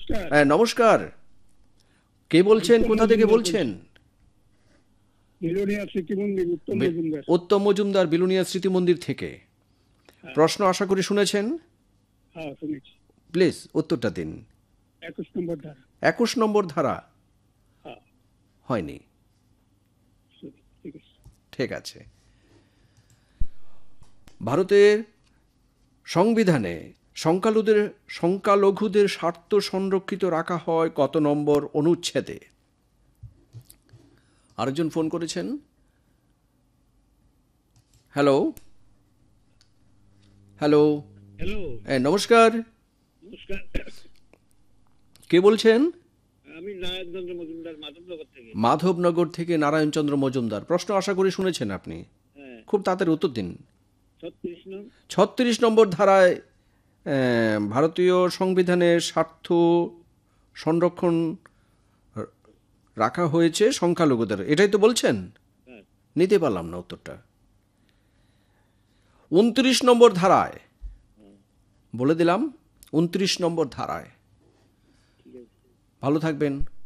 নমস্কার। হ্যাঁ, নমস্কার। কে বলছেন, কোথা থেকে বলছেন? বিলোনিয়া স্মৃতি মন্দির, উত্তম মজুমদার। উত্তম মজুমদার, বিলুনিয়া স্মৃতি মন্দির থেকে। হ্যাঁ, প্রশ্ন আশা করি শুনেছেন। হ্যাঁ শুনেছি। প্লিজ উত্তরটা দিন। 21 নম্বর ধারা। 21 নম্বর ধারা। হ্যাঁ, হয়নি। ঠিক আছে। ঠিক আছে। ভারতের সংবিধানে সংখ্যালঘুদের স্বার্থ সংরক্ষিত রাখা হয় কত নম্বর অনুচ্ছেদে? আরেকজন ফোন করেছেন। Hello, hello. হ্যালো, নমস্কার। নমস্কার। কে বলছেন? আমি নারায়ণচন্দ্র মজুমদার, মাধবনগর থেকে। মাধবনগর থেকে নারায়ণচন্দ্র মজুমদার। প্রশ্ন আশা করি শুনেছেন আপনি। হ্যাঁ, খুব তাড়াতাড়ি উত্তর দিন। 36 নং। 36 নম্বর ধারায় ভারতীয় সংবিধানের স্বার্থ সংরক্ষণ রাখা হয়েছে সংখ্যালঘুদের, এটাই তো বলছেন। হ্যাঁ, নিতে পারলাম না উত্তরটা। 29 নম্বর ধারায় বলে দিলাম, 29 নম্বর ধারায়। ঠিক আছে। ভালো থাকবেন।